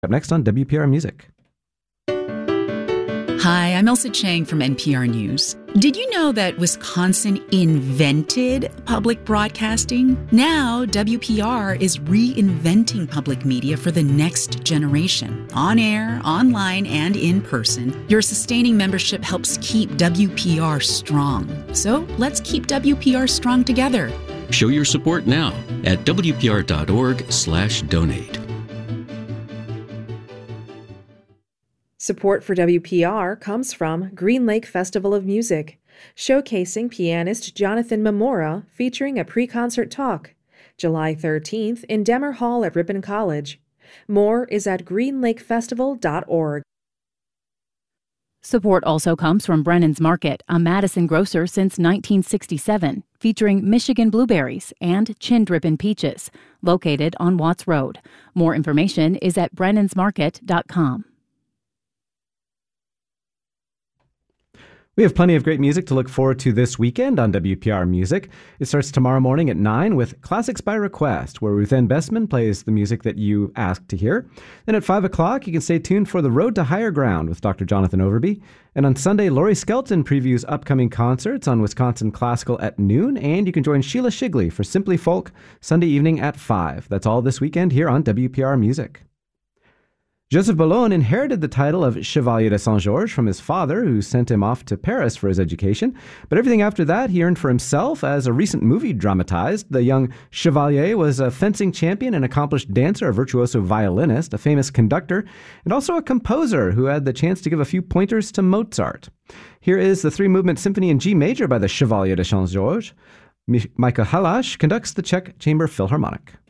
Up next on WPR Music. Hi, I'm Elsa Chang from NPR News. Did you know that Wisconsin invented public broadcasting? Now, WPR is reinventing public media for the next generation. On air, online, and in person, your sustaining membership helps keep WPR strong. So let's keep WPR strong together. Show your support now at WPR.org/donate. Support for WPR comes from Green Lake Festival of Music, showcasing pianist Jonathan Mamora featuring a pre-concert talk, July 13th in Demmer Hall at Ripon College. More is at greenlakefestival.org. Support also comes from Brennan's Market, a Madison grocer since 1967, featuring Michigan blueberries and chinned Ripon peaches, located on Watts Road. More information is at brennansmarket.com. We have plenty of great music to look forward to this weekend on WPR Music. It starts tomorrow morning at 9 with Classics by Request, where Ruth Ann Bestman plays the music that you asked to hear. Then at 5 o'clock, you can stay tuned for The Road to Higher Ground with Dr. Jonathan Overby. And on Sunday, Laurie Skelton previews upcoming concerts on Wisconsin Classical at noon. And you can join Sheila Shigley for Simply Folk Sunday evening at 5. That's all this weekend here on WPR Music. Joseph Boulogne inherited the title of Chevalier de Saint-Georges from his father, who sent him off to Paris for his education. But everything after that he earned for himself, as a recent movie dramatized. The young Chevalier was a fencing champion, an accomplished dancer, a virtuoso violinist, a famous conductor, and also a composer who had the chance to give a few pointers to Mozart. Here is the three-movement symphony in G major by the Chevalier de Saint-Georges. Michael Halash conducts the Czech Chamber Philharmonic.